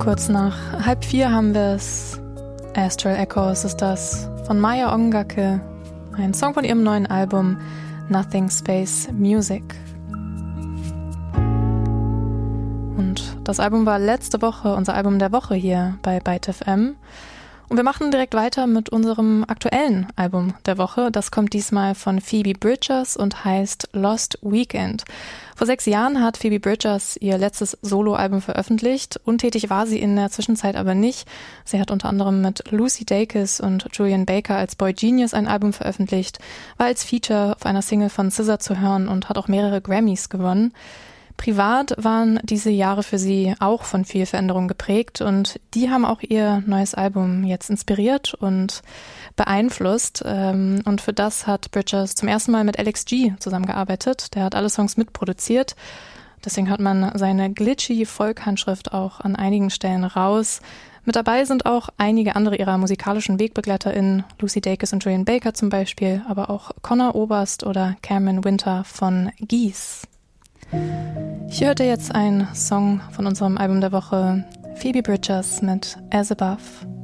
Kurz nach 3:30 haben wir es. Astral Echoes ist das von Maya Ongake, ein Song von ihrem neuen Album Nothing Space Music. Und das Album war letzte Woche unser Album der Woche hier bei Byte FM. Und wir machen direkt weiter mit unserem aktuellen Album der Woche. Das kommt diesmal von Phoebe Bridgers und heißt Lost Weekend. Vor 6 Jahren hat Phoebe Bridgers ihr letztes Soloalbum veröffentlicht. Untätig war sie in der Zwischenzeit aber nicht. Sie hat unter anderem mit Lucy Dacus und Julian Baker als Boy Genius ein Album veröffentlicht, war als Feature auf einer Single von SZA zu hören und hat auch mehrere Grammys gewonnen. Privat waren diese Jahre für sie auch von viel Veränderung geprägt und die haben auch ihr neues Album jetzt inspiriert und beeinflusst. Und für das hat Bridgers zum ersten Mal mit Alex G zusammengearbeitet. Der hat alle Songs mitproduziert. Deswegen hört man seine glitchy Folk-Handschrift auch an einigen Stellen raus. Mit dabei sind auch einige andere ihrer musikalischen WegbegleiterInnen, Lucy Dacus und Julian Baker zum Beispiel, aber auch Connor Oberst oder Cameron Winter von Geese. Hier hört ihr jetzt einen Song von unserem Album der Woche, Phoebe Bridgers mit As Above.